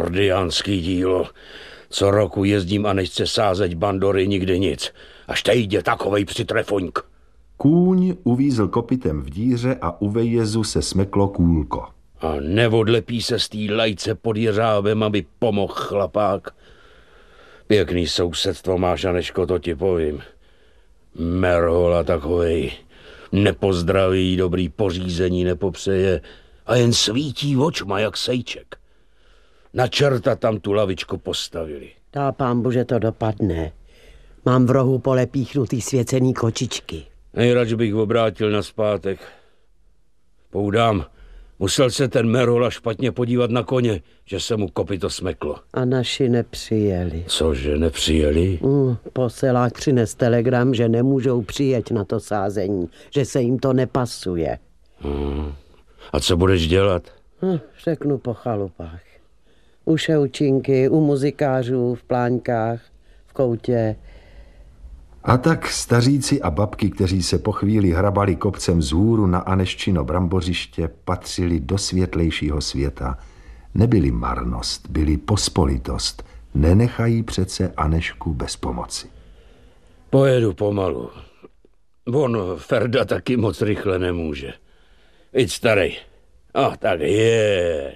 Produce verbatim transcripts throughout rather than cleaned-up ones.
Gordiánský dílo. Co roku jezdím a nechce sázet bandory, nikdy nic. Až teď jde takovej přitrefoňk. Kůň uvízl kopitem v díře a u vejezu se smeklo kůlko. A neodlepí se z té lajce pod jeřábem, aby pomohl chlapák. Pěkný sousedstvo máš, Anežko, to ti povím. Merhola takovej. Nepozdraví, dobrý pořízení nepopřeje a jen svítí očma jak sejček. Na čerta tam tu lavičku postavili. Dá pánbu, že to dopadne. Mám v rohu pole píchnutý svěcený kočičky. Nejradž bych obrátil nazpátek. Poudám, musel se ten Merhola špatně podívat na koně, že se mu kopyto smeklo. A naši nepřijeli. Cože, nepřijeli? Mm, poselák přines telegram, že nemůžou přijet na to sázení, že se jim to nepasuje. Hmm. A co budeš dělat? Hm, řeknu po chalupách. U šeučinky, u muzikářů, v pláňkách, v koutě. A tak staříci a babky, kteří se po chvíli hrabali kopcem vzhůru na Anežčino brambořiště, patřili do světlejšího světa. Nebyli marnost, byli pospolitost. Nenechají přece Anežku bez pomoci. Pojedu pomalu. On, Ferda, taky moc rychle nemůže. Víc starej. A tak je.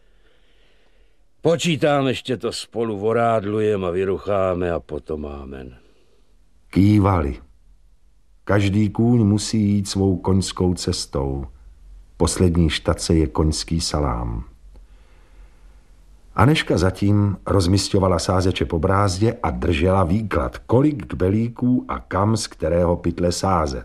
Počítám ještě to spolu, vorádlujem a vyrucháme a potom amen. Kývali. Každý kůň musí jít svou koňskou cestou. Poslední štace je koňský salám. Anežka zatím rozmisťovala sázeče po brázdě a držela výklad, kolik kbelíků a kam z kterého pytle sázet.